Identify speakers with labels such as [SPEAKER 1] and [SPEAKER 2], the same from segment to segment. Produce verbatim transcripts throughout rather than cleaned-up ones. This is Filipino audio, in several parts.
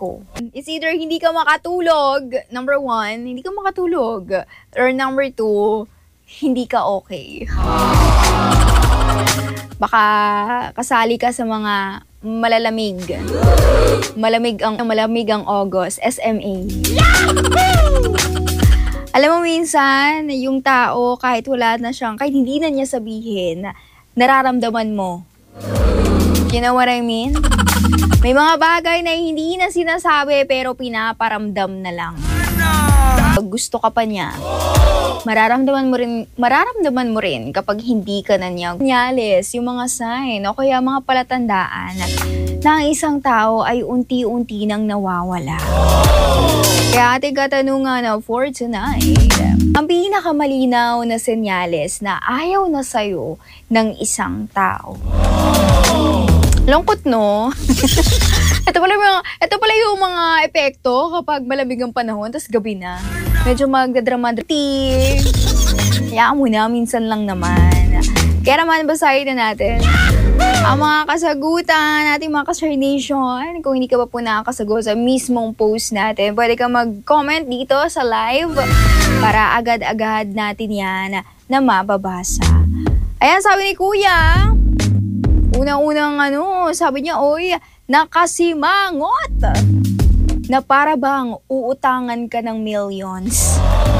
[SPEAKER 1] ko. It's either hindi ka makatulog, number one, hindi ka makatulog, or number two, hindi ka okay. Baka kasali ka sa mga malalamig. Malamig ang malamig ang August, S M A. Alam mo minsan, yung tao kahit wala na siyang, kahit hindi na niya sabihin, nararamdaman mo. You know what I mean? May mga bagay na hindi na sinasabi pero pinaparamdam na lang. Pag gusto ka pa niya, mararamdaman mo rin, mararamdaman mo rin kapag hindi ka na niya. Senyales, yung mga sign o kaya mga palatandaan na ang isang tao ay unti-unti nang nawawala. Kaya ating katanungan na for tonight, ang pinakamalinaw na senyales na ayaw na sa'yo ng isang tao. Lungkot, no? ito, pala yung, ito pala yung mga epekto kapag malamig ang panahon, tas gabi na. Medyo magdadramatic. Hayaan mo na, minsan lang naman. Kaya naman, basahin na natin ang mga kasagutan natin, mga ka-Share Nation. Kung hindi ka pa po nakakasagot sa mismong post natin, pwede ka mag-comment dito sa live para agad-agad natin yan na mababasa. Ayan, sabi ni Kuya, unang-unang ano, sabi niya, oy, nakasimangot na para bang uutangan ka ng millions.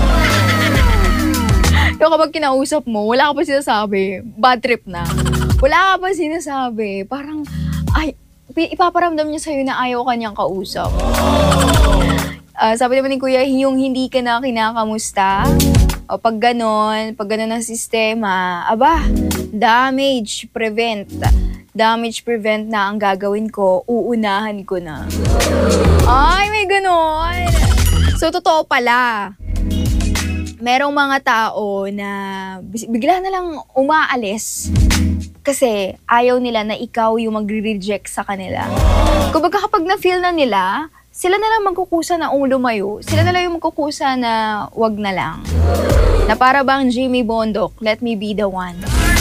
[SPEAKER 1] Yung kapag kinausap mo, wala ka pa sinasabi, bad trip na. Wala ka pa sinasabi, parang, ay, ipaparamdam niya sa'yo na ayaw ka niyang kausap. Uh, sabi naman ni Kuya, yung hindi ka na kinakamusta, o pag ganon, pag ganon ang sistema, aba, damage prevent. Damage prevent na ang gagawin ko, uunahan ko na. Ay, may ganon. So, totoo pala. Merong mga tao na bigla na lang umaalis kasi ayaw nila na ikaw yung magre-reject sa kanila. Kumbaga kapag na-feel na nila, sila na lang magkukusa na lumayo. Sila na lang yung magkukusa na wag na lang. Na para bang Jimmy Bondok, let me be the one.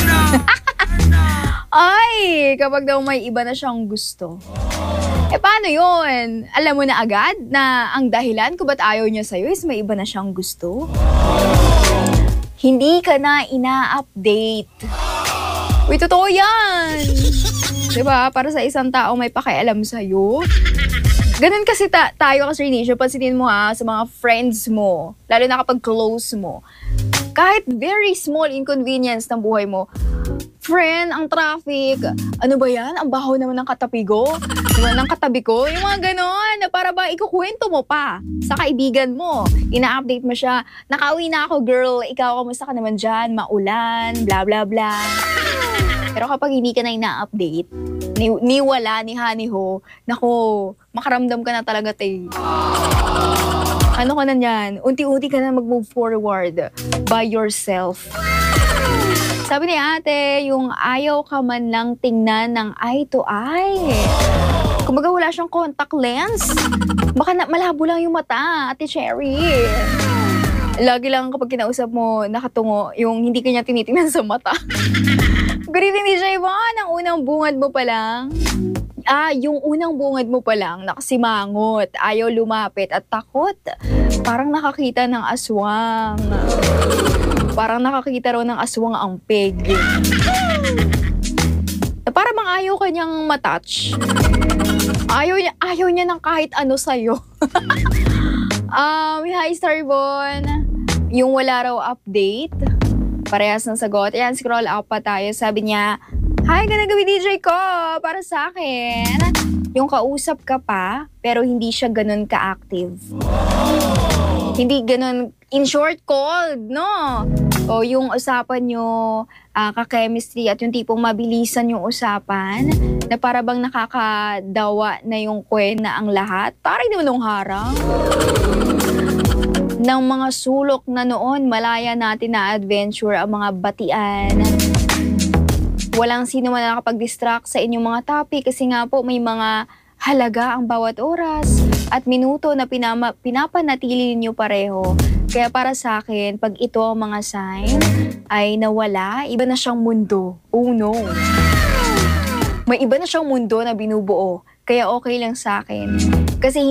[SPEAKER 1] Ay, kapag daw may iba na siyang gusto. Eh, paano yun? Alam mo na agad na ang dahilan kung ba't ayaw niya sa'yo is may iba na siyang gusto? Hindi ka na ina-update. Uy, totoo yan! Diba? Para sa isang tao may pakialam sa'yo. Ganun kasi ta- tayo kasi nation. Pansinin mo ha, sa mga friends mo, lalo na kapag close mo. Kahit very small inconvenience ng buhay mo, friend, ang traffic, ano ba yan? Ang baho naman ng katabi ko. Diba, ng katabi ko. Yung mga ganon, na para ba ikukwento mo pa sa kaibigan mo. Ina-update mo siya, nakauwi na ako girl, ikaw kamusta ka naman dyan, maulan, bla bla bla. Pero kapag hindi ka na ina-update, ni, ni wala, ni haniho, nako, makaramdam ka na talaga, te. Ano ka na yan? Unti-unti ka na mag-move forward by yourself. Sabi ni ate, yung ayaw ka man lang tingnan ng eye to eye. Kumbaga wala siyang contact lens. Baka na, malabo lang yung mata, ate Cherry. Lagi lang kapag kinausap mo, nakatungo, yung hindi kanya tinitingnan sa mata. Good evening, D J Von. Ang unang bungad mo pa lang. Ah, yung unang bungad mo pa lang, nakasimangot, ayaw lumapit at takot. Parang nakakita ng aswang. Parang nakakita raw ng aswang ang peg. Para bang ayaw kanyang matouch. Ayaw niya, ayaw niya ng kahit ano sa'yo. um, hi, Starbon. Yung wala raw update. Parehas ng sagot. Ayan, scroll up pa tayo. Sabi niya, hi, ganda gabi D J ko. Para sa akin, yung kausap ka pa, pero hindi siya ganun ka-active. Hindi ganun, in short, cold, no? O yung usapan nyo, uh, ka-chemistry at yung tipong mabilisan yung usapan, na para bang nakakadawa na yung kwena ang lahat. Parang hindi mo nung harang. Ng mga sulok na noon, malaya natin na adventure ang mga batian. Walang sino man na nakapag-distract sa inyong mga topic kasi nga po may mga halaga ang bawat oras at minuto na pinama, pinapanatili niyo pareho. Kaya para sa akin, pag ito ang mga sign ay nawala, iba na siyang mundo. Oh no. May iba na siyang mundo na binubuo. Kaya okay lang sa akin. Kasi